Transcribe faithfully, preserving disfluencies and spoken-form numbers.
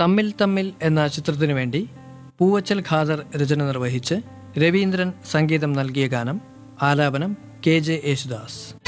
തമ്മിൽ തമ്മിൽ എന്ന ചിത്രത്തിനു വേണ്ടി പൂവച്ചൽ ഖാദർ രചന നിർവഹിച്ച് രവീന്ദ്രൻ സംഗീതം നൽകിയ ഗാനം. ആലാപനം കെ ജെ യേശുദാസ്.